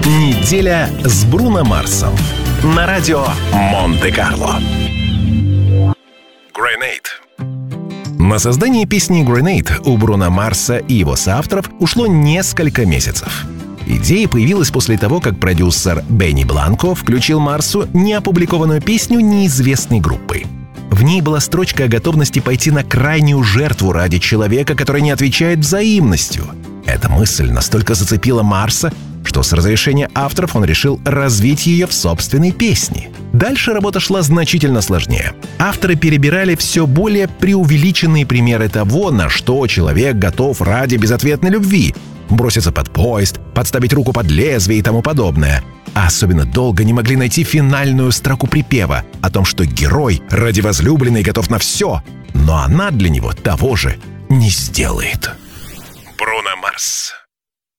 Неделя с Бруно Марсом на радио Монте-Карло. Grenade. На создание песни Grenade у Бруно Марса и его соавторов ушло несколько месяцев. Идея появилась после того, как продюсер Бенни Бланко включил Марсу неопубликованную песню неизвестной группы. В ней была строчка о готовности пойти на крайнюю жертву ради человека, который не отвечает взаимностью. Эта мысль настолько зацепила Марса, что с разрешения авторов он решил развить ее в собственной песне. Дальше работа шла значительно сложнее. Авторы перебирали все более преувеличенные примеры того, на что человек готов ради безответной любви. Броситься под поезд, подставить руку под лезвие и тому подобное. А особенно долго не могли найти финальную строку припева о том, что герой ради возлюбленной готов на все, но она для него того же не сделает. Бруно Марс.